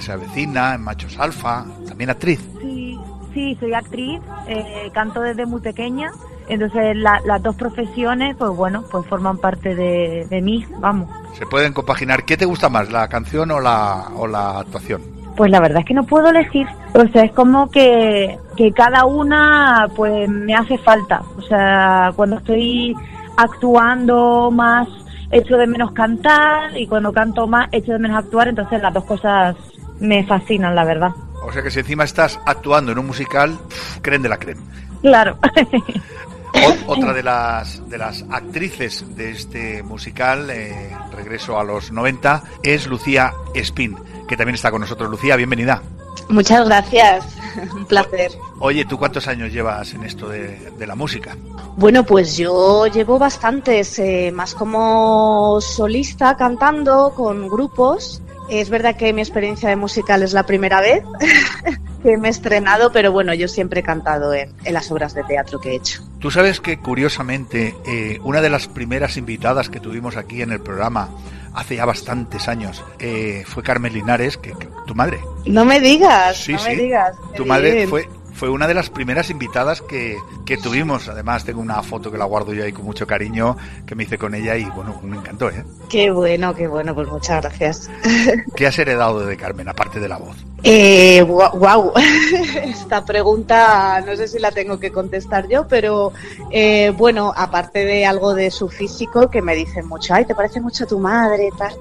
se avecina, en Machos Alfa, también actriz. Sí, soy actriz, canto desde muy pequeña, entonces las dos profesiones, pues bueno, pues forman parte de mí, vamos. Se pueden compaginar. ¿Qué te gusta más, la canción o la actuación? Pues la verdad es que no puedo elegir, o sea, es como que cada una pues me hace falta, o sea, cuando estoy actuando más echo de menos cantar y cuando canto más echo de menos actuar, entonces las dos cosas me fascinan, la verdad. O sea que si encima estás actuando en un musical, creen de la creen. Claro. Otra de las actrices de este musical, Regreso a los 90, es Lucía Espín, que también está con nosotros. Lucía, bienvenida. Muchas gracias, un placer. Oye, ¿tú cuántos años llevas en esto de la música? Bueno, pues yo llevo bastantes, más como solista, cantando con grupos. Es verdad que mi experiencia de musical es la primera vez que me he estrenado, pero bueno, yo siempre he cantado en las obras de teatro que he hecho. Tú sabes que, curiosamente, una de las primeras invitadas que tuvimos aquí en el programa hace ya bastantes años fue Carmen Linares, que tu madre. No me digas, sí, no me digas. Tu madre fue una de las primeras invitadas que tuvimos. Además, tengo una foto que la guardo yo ahí con mucho cariño, que me hice con ella y, bueno, me encantó, ¿eh? Qué bueno, pues muchas gracias. ¿Qué has heredado de Carmen, aparte de la voz? Wow. Esta pregunta no sé si la tengo que contestar yo, pero bueno, aparte de algo de su físico, que me dicen mucho, ay, te parece mucho a tu madre, tal.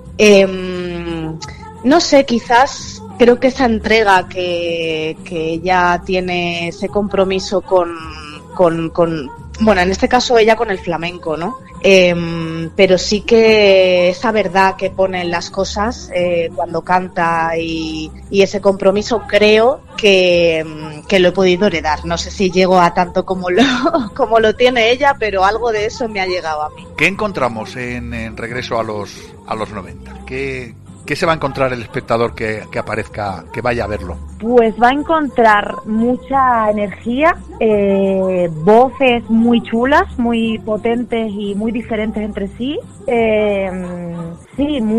No sé, quizás creo que esa entrega que ella tiene, ese compromiso con bueno, en este caso ella con el flamenco, ¿no? Pero sí que esa verdad que pone en las cosas cuando canta y ese compromiso creo que lo he podido heredar. No sé si llego a tanto como lo tiene ella, pero algo de eso me ha llegado a mí. ¿Qué encontramos en Regreso a los 90? ¿Qué se va a encontrar el espectador que aparezca, que vaya a verlo? Pues va a encontrar mucha energía, voces muy chulas, muy potentes y muy diferentes entre sí. Sí,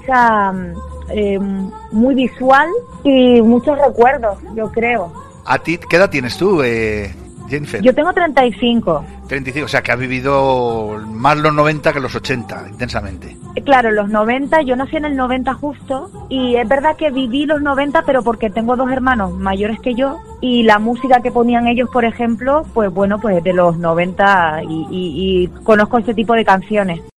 muy visual y muchos recuerdos, yo creo. ¿A ti qué edad tienes tú, Jennifer? Yo tengo 35. 35, o sea que has vivido más los 90 que los 80, intensamente. Claro, los 90, yo nací en el 90 justo, y es verdad que viví los 90, pero porque tengo dos hermanos mayores que yo, y la música que ponían ellos, por ejemplo, pues bueno, pues de los 90, y conozco este tipo de canciones.